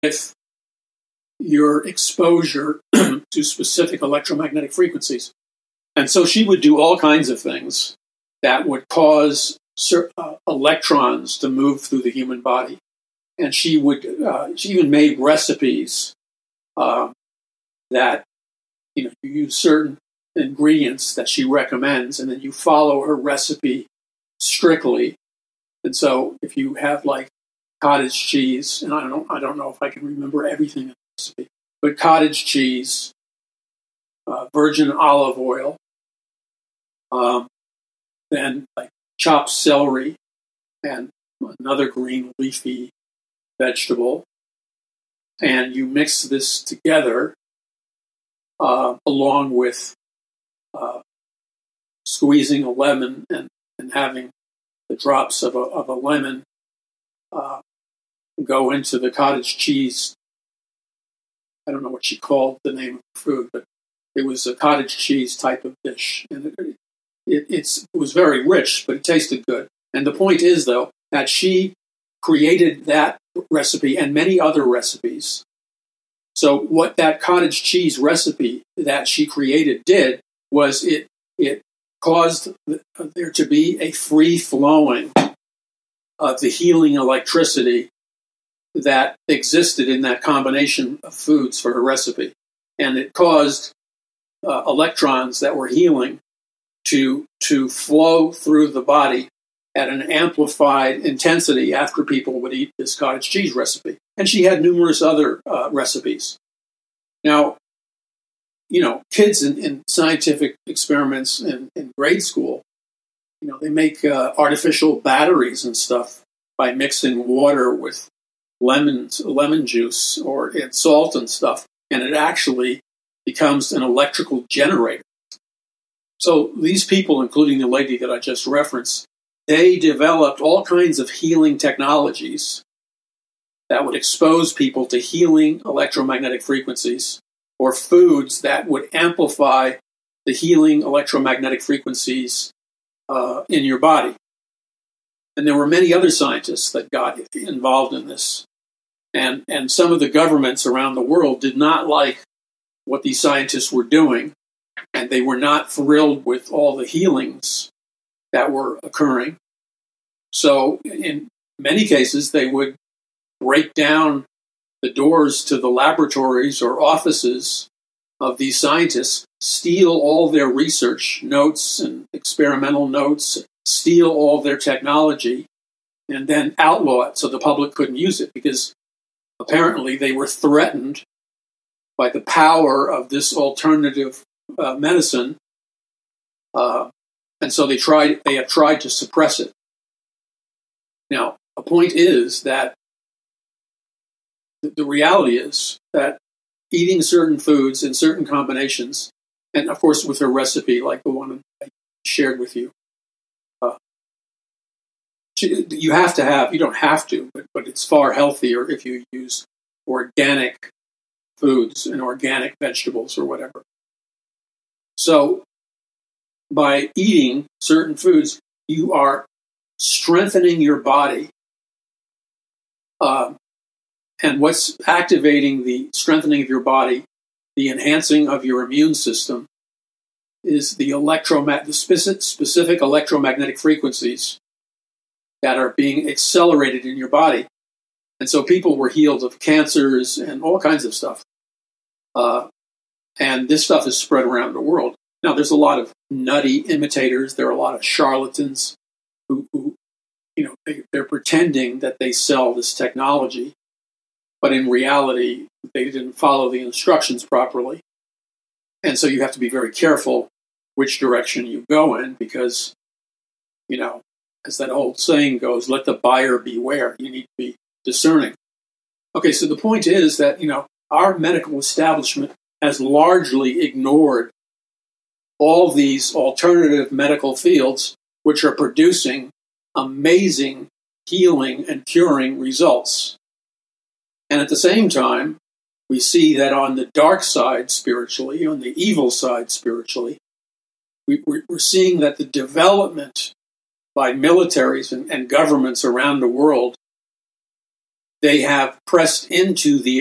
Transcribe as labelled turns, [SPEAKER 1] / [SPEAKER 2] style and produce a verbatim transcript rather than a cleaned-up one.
[SPEAKER 1] with your exposure to specific electromagnetic frequencies. And so she would do all kinds of things that would cause uh, electrons to move through the human body. And she would, uh, she even made recipes uh, that, you know, you use certain ingredients that she recommends, and then you follow her recipe strictly. And so if you have like cottage cheese, and I don't, I don't know if I can remember everything in the recipe, but cottage cheese, uh, virgin olive oil, um, then like chopped celery and another green leafy vegetable, and you mix this together uh, along with uh, squeezing a lemon and, and having the drops of a, of a lemon uh, go into the cottage cheese. I don't know what she called the name of the food, but it was a cottage cheese type of dish. And it, it, it's, it was very rich, but it tasted good. And the point is, though, that she created that recipe and many other recipes. So what that cottage cheese recipe that she created did was it it caused there to be a free flowing of the healing electricity that existed in that combination of foods for her recipe. And it caused uh, electrons that were healing to to flow through the body at an amplified intensity after people would eat this cottage cheese recipe. And she had numerous other uh, recipes. Now, you know, kids in, in scientific experiments in, in grade school, you know, they make uh, artificial batteries and stuff by mixing water with lemons, lemon juice or and salt and stuff, and it actually becomes an electrical generator. So these people, including the lady that I just referenced, they developed all kinds of healing technologies that would expose people to healing electromagnetic frequencies, or foods that would amplify the healing electromagnetic frequencies uh, in your body. And there were many other scientists that got involved in this. And, and some of the governments around the world did not like what these scientists were doing, and they were not thrilled with all the healings that were occurring. So in many cases, they would break down the doors to the laboratories or offices of these scientists, steal all their research notes and experimental notes, steal all their technology, and then outlaw it so the public couldn't use it, because apparently they were threatened by the power of this alternative uh, medicine, uh, and so they tried. They have tried to suppress it. Now, the point is that the reality is that eating certain foods in certain combinations, and of course with a recipe like the one I shared with you, uh, you have to have, you don't have to, but, but it's far healthier if you use organic foods and organic vegetables or whatever. So by eating certain foods, you are strengthening your body. Uh, and what's activating the strengthening of your body, the enhancing of your immune system, is the electromag- the specific, specific electromagnetic frequencies that are being accelerated in your body. And so people were healed of cancers and all kinds of stuff. Uh, and this stuff is spread around the world. Now, there's a lot of nutty imitators. There are a lot of charlatans who, who you know, they, they're pretending that they sell this technology, but in reality, they didn't follow the instructions properly. And so you have to be very careful which direction you go in, because, you know, as that old saying goes, let the buyer beware. You need to be discerning. Okay, so the point is that, you know, our medical establishment has largely ignored all these alternative medical fields which are producing amazing healing and curing results. And at the same time, we see that on the dark side spiritually, on the evil side spiritually, we, we're seeing that the development by militaries and, and governments around the world they have pressed into the